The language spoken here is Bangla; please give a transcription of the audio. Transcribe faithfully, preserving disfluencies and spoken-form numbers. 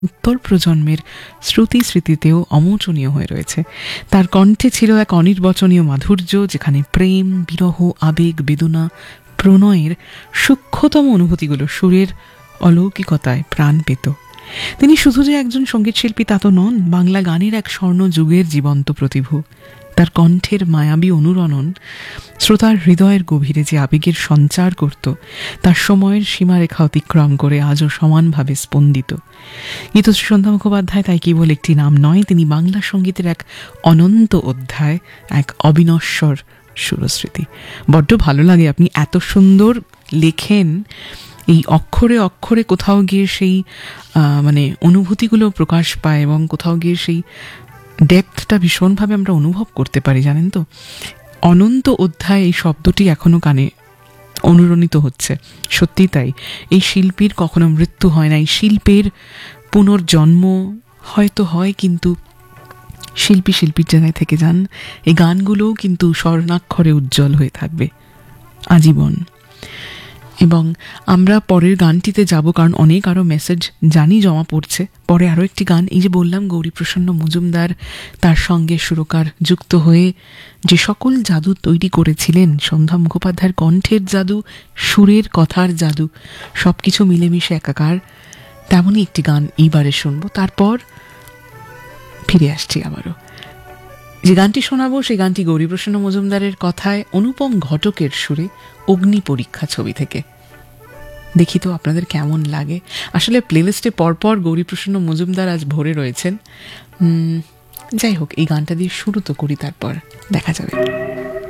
উত্তর প্রজন্মের শ্রুতি স্মৃতিতেও অমোচনীয় হয়ে রয়েছে। তার কণ্ঠে ছিল এক অনির্বচনীয় মাধুর্য, যেখানে প্রেম, বিরহ, আবেগ, বেদনা, প্রণয়ের সূক্ষ্মতম অনুভূতিগুলো সুরের অলৌকিকতায় প্রাণ পেত। তিনি শুধু যে একজন সঙ্গীতশিল্পী তা তো নন, বাংলা গানের এক স্বর্ণযুগের জীবন্ত প্রতিভূ। তার কণ্ঠের মায়াবী অনুরণন শ্রোতার হৃদয়ের গভীরে যে আবেগের সঞ্চার করত, তার সময়ের সীমারেখা অতিক্রম করে আজও সমানভাবে স্পন্দিত। গীতশ্রী সন্ধ্যা মুখোপাধ্যায় তাই কেবল একটি নাম নয়, তিনি বাংলা সঙ্গীতের এক অনন্ত অধ্যায়, এক অবিনশ্বর সুরস্মৃতি। বড্ড ভালো লাগে আপনি এত সুন্দর লেখেন, এই অক্ষরে অক্ষরে কোথাও গিয়ে সেই মানে অনুভূতিগুলো প্রকাশ পায় এবং কোথাও গিয়ে সেই ডেপথটা ভীষণভাবে আমরা অনুভব করতে পারি, জানেন তো। অনন্ত অধ্যায় এই শব্দটি এখনো কানে অনুরণিত হচ্ছে, সত্যি তাই। এই শিল্পীর কখনো মৃত্যু হয় না, এই শিল্পের পুনর্জন্ম হয়তো হয়, কিন্তু শিল্পী শিল্পীর জায়গায় থেকে যান। এই গানগুলোও কিন্তু স্বর্ণাক্ষরে উজ্জ্বল হয়ে থাকবে আজীবন। এবং আমরা পরের গানটিতে যাব, কারণ অনেক আরও মেসেজ জানি জমা পড়ছে। পরে আরও একটি গান, এই যে বললাম গৌরীপ্রসন্ন মজুমদার তার সঙ্গে সুরকার যুক্ত হয়ে যে সকল জাদু তৈরি করেছিলেন, সন্ধ্যা মুখোপাধ্যায়ের কণ্ঠের জাদু, সুরের কথার জাদু, সব কিছু মিলেমিশে একাকার, তেমনই একটি গান এইবারে শুনবো। তারপর ফিরে আসছি আবারও। যে গানটি শোনাবো সেই গানটি গৌরীপ্রসন্ন মজুমদারের কথায় অনুপম ঘটকের সুরে, অগ্নি পরীক্ষা ছবি থেকে। দেখি তো আপনাদের কেমন লাগে। আসলে প্লেলিস্টে পরপর গৌরীপ্রসন্ন মজুমদার আজ ভরে রয়েছেন। যাই হোক, এই গানটা দিয়ে শুরু তো করি, তারপর দেখা যাবে।